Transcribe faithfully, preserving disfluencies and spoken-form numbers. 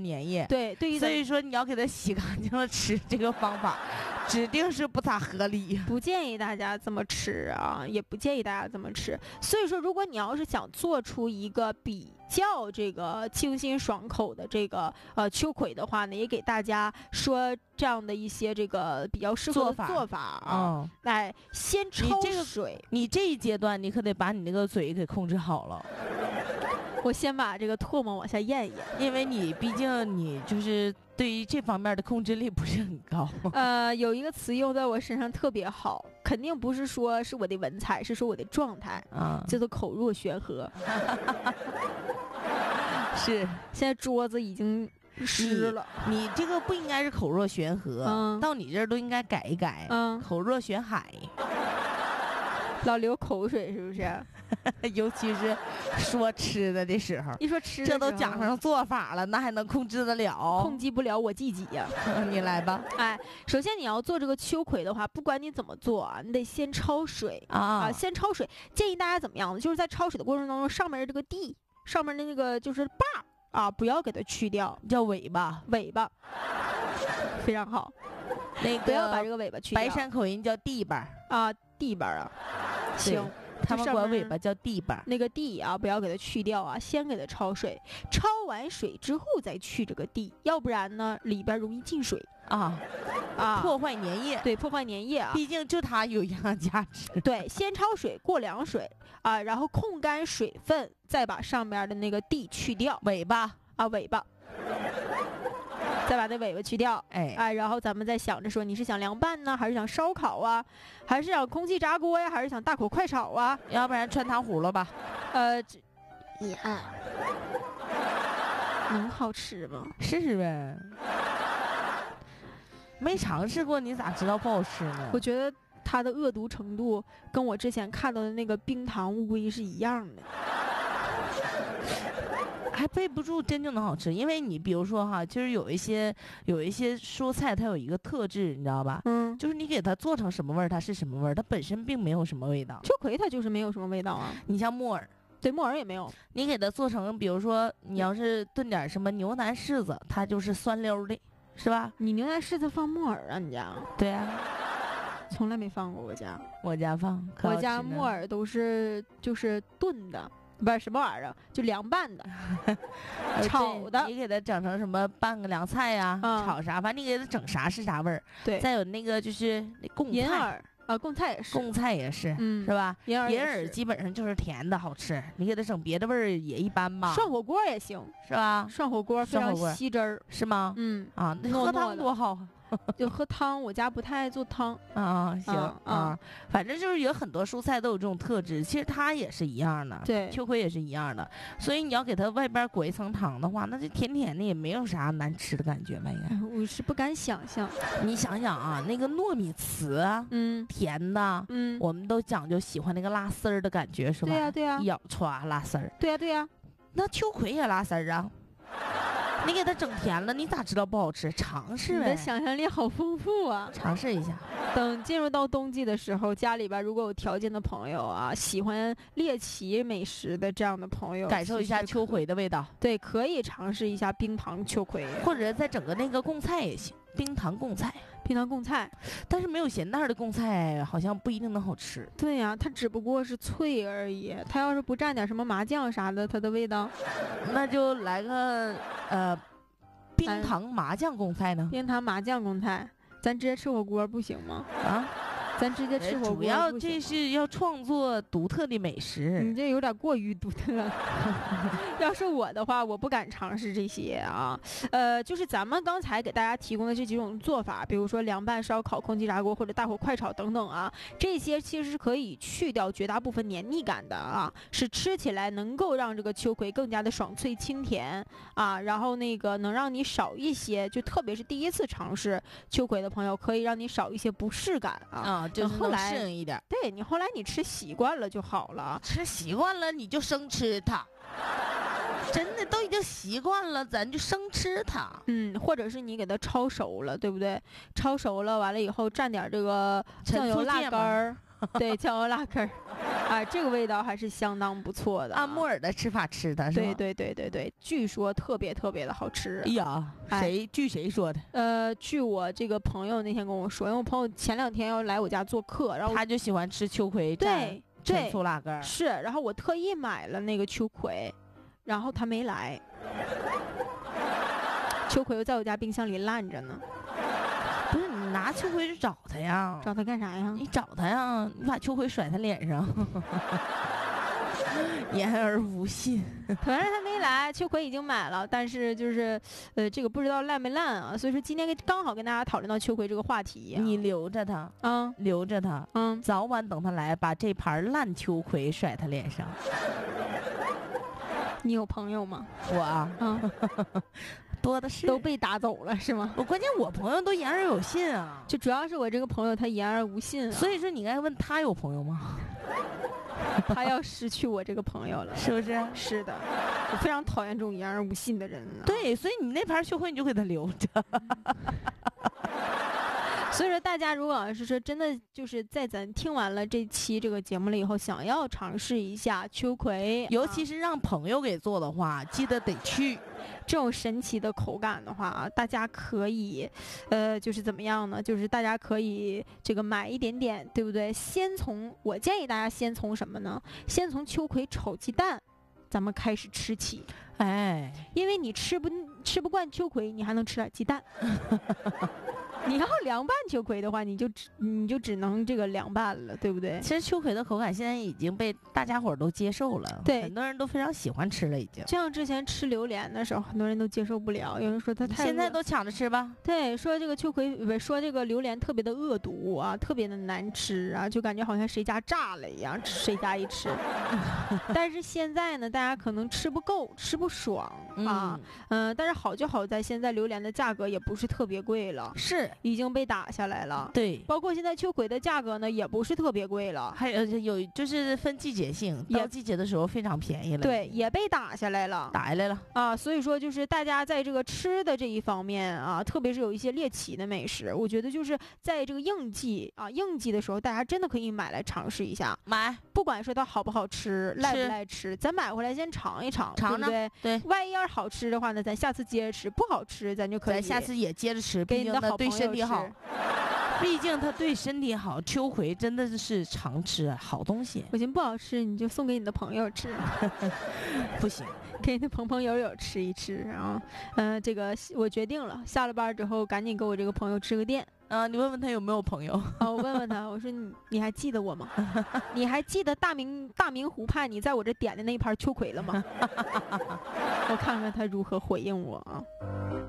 粘液。 对对， 所以说你要给它洗干净了吃，这个方法指定是不咋合理。 不建议大家这么吃啊，也不建议大家这么吃。所以说，如果你要是想做出一个比较这个清新爽口的这个呃秋葵的话呢，也给大家说这样的一些这个比较适合的做法做法啊。 嗯， 来，先焯这个水， 你这一阶段你可得把你那个嘴给控制好了。 我先把这个唾沫往下咽一咽， 因为你毕竟你就是对于这方面的控制力不是很高。 呃，有一个词用在我身上特别好，肯定不是说是我的文采，是说我的状态啊， 叫做口若悬河。 是， 现在桌子已经湿了。 你, 你这个不应该是口若悬河， 嗯， 到你这儿都应该改一改， 嗯， 口若悬海。 老流口水是不是？ 尤其是说吃的的时候， 一说吃的这都讲上做法了，那还能控制得了？ 控制不了我自己呀、 啊！你来吧。 哎，首先你要做这个秋葵的话，不管你怎么做啊，你得先焯水啊啊，先焯水。建议大家怎么样呢？就是在焯水的过程当中，上面的这个蒂，上面的那个就是把啊，不要给它去掉， 叫尾巴， 尾巴，非常好。 那个不要把这个尾巴去掉。 白山口音叫地巴啊，地巴啊，行。 他们管尾巴叫地巴， 那个地啊，不要给它去掉啊，先给它焯水，焯完水之后再去这个地，要不然呢里边容易进水啊啊， 破坏粘液。 对，破坏粘液啊， 毕竟就它有营养价值。 对，先焯水过凉水啊，然后控干水分，再把上面的那个地去掉， 尾巴啊尾巴。再把那尾巴去掉， 哎哎，然后咱们再想着说，你是想凉拌呢，还是想烧烤啊，还是想空气炸锅呀，还是想大口快炒啊？ 要不然穿糖葫芦吧？ 呃，遗憾，能好吃吗？ 试试呗。没尝试过，你咋知道不好吃呢？ 我觉得它的恶毒程度跟我之前看到的那个冰糖乌龟是一样的。 还背不住真正的好吃，因为你比如说哈，就是有一些有一些蔬菜，它有一个特质，你知道吧？ 嗯， 就是你给它做成什么味儿，它是什么味儿，它本身并没有什么味道。 秋葵它就是没有什么味道啊。 你像木耳， 对，木耳也没有。 你给它做成，比如说你要是炖点什么牛腩柿子，它就是酸溜的，是吧？ 你牛腩柿子放木耳啊？你家？ 对啊， 从来没放过我家。 我家放， 我家木耳都是就是炖的。不是什么玩意儿，就凉拌的、炒的。 你给它整成什么拌个凉菜呀、啊嗯，炒啥，反正你给它整啥是啥味儿。 对， 再有那个就是贡菜， 银耳啊，贡菜也是， 贡菜也是， 嗯， 是吧？ 银耳银耳基本上就是甜的，好吃。你给它整别的味儿也一般吧。 涮火锅也行， 是吧？ 涮火锅非常吸汁儿， 是吗？ 嗯啊，那喝汤多好。 就喝汤，我家不太爱做汤啊。行啊, 啊，反正就是有很多蔬菜都有这种特质，其实它也是一样的， 对， 秋葵也是一样的。所以你要给它外边裹一层汤的话，那就甜甜的，也没有啥难吃的感觉吧？应该。 我是不敢想象。 你想想啊，那个糯米糍， 嗯， 甜的， 嗯， 我们都讲究喜欢那个拉丝儿的感觉，是吧？ 对呀、啊，对呀、啊， 一咬歘拉丝儿。 对呀、啊，对呀、啊， 那秋葵也拉丝儿啊。你给它整甜了，你咋知道不好吃？尝试呗。 你的想象力好丰富啊！ 尝试一下。 等进入到冬季的时候，家里边如果有条件的朋友啊，喜欢猎奇美食的这样的朋友， 感受一下秋葵的味道。 对，可以尝试一下冰糖秋葵， 或者再整个那个贡菜也行，冰糖贡菜。 冰糖贡菜， 但是没有咸蛋的贡菜好像不一定能好吃。 对呀、啊，它只不过是脆而已。它要是不蘸点什么麻酱啥的，它的味道， 那就来个呃冰糖麻酱贡菜呢？ 冰糖麻酱贡菜，咱直接吃火锅不行吗？ 啊， 咱直接吃火锅。 主要这是要创作独特的美食， 你这有点过于独特了。要是我的话，我不敢尝试这些啊。呃，就是咱们刚才给大家提供的这几种做法，比如说凉拌、烧烤、空气炸锅或者大火快炒等等啊，这些其实是可以去掉绝大部分黏腻感的啊，是吃起来能够让这个秋葵更加的爽脆清甜啊，然后那个能让你少一些，就特别是第一次尝试秋葵的朋友，可以让你少一些不适感啊。 啊，就是后来适应一点。 对你后来你吃习惯了就好了， 吃习惯了你就生吃它。真的都已经习惯了，咱就生吃它。 嗯，或者是你给它焯熟了，对不对？焯熟了，完了以后蘸点这个酱油辣根儿，对，酱油辣根儿， 啊，这个味道还是相当不错的、啊。 按木耳的吃法吃的是吧？ 对对对对对，据说特别特别的好吃。 哎呀，谁、哎、据谁说的？ 呃，据我这个朋友那天跟我说，因为我朋友前两天要来我家做客，然后他就喜欢吃秋葵对陈醋辣根是，然后我特意买了那个秋葵，然后他没来，秋葵又在我家冰箱里烂着呢。 不是你拿秋葵去找他呀？ 找他干啥呀？ 你找他呀，你把秋葵甩他脸上。言而无信。 反正他没来，秋葵已经买了，但是就是，呃，这个不知道烂没烂啊。所以说今天刚好跟大家讨论到秋葵这个话题、啊， 你留着他， 嗯， 留着他， 嗯， 早晚等他来，把这盘烂秋葵甩他脸上。 你有朋友吗？ 我啊， 嗯。 多的是， 都被打走了是吗？ 我关键我朋友都言而有信啊， 就主要是我这个朋友他言而无信、啊， 所以说你该问他有朋友吗？ 他要失去我这个朋友了， 是不是？ 是的，我非常讨厌这种言而无信的人、啊。 对，所以你那盘秋葵你就给他留着。 所以说，大家如果要是说真的就是在咱听完了这期这个节目了以后，想要尝试一下秋葵， 尤其是让朋友给做的话，记得得去。 这种神奇的口感的话啊，大家可以，呃，就是怎么样呢？就是大家可以这个买一点点，对不对？先从我建议大家先从什么呢？先从秋葵炒鸡蛋，咱们开始吃起。 哎， 因为你吃不吃不惯秋葵，你还能吃点鸡蛋。你要凉拌秋葵的话，你就只你就只能这个凉拌了，对不对？ 其实秋葵的口感现在已经被大家伙儿都接受了， 对， 很多人都非常喜欢吃了，已经。 就像之前吃榴莲的时候，很多人都接受不了，有人说它太…… 现在都抢着吃吧？ 对，说这个秋葵不说这个榴莲特别的恶毒啊，特别的难吃啊，就感觉好像谁家炸了一样，谁家一吃。但是现在呢，大家可能吃不够，吃不爽啊，嗯、呃，但是好就好在现在榴莲的价格也不是特别贵了， 是。 已经被打下来了， 对， 包括现在秋葵的价格呢，也不是特别贵了， 还有有就是分季节性，到季节的时候非常便宜了， 对，也被打下来了， 打下来了啊，所以说就是大家在这个吃的这一方面啊，特别是有一些猎奇的美食，我觉得就是在这个应季啊应季的时候，大家真的可以买来尝试一下， 买， 不管说它好不好吃，赖不赖吃，咱买回来先尝一尝， 尝尝， 对不对？ 对， 万一要是好吃的话呢，咱下次接着吃；不好吃，咱就可以咱下次也接着吃， 给你的好朋友吃。 毕竟它对身体好，秋葵真的是常吃好东西。 我寻思不好吃，你就送给你的朋友吃， 不行， 给你的朋朋友友吃一吃。然后，嗯、呃，这个我决定了，下了班之后赶紧给我这个朋友吃个店。 啊、呃，你问问他有没有朋友？ 啊，我问问他，我说你你还记得我吗？你还记得大明大明湖畔你在我这点的那一盘秋葵了吗？我看看他如何回应我啊。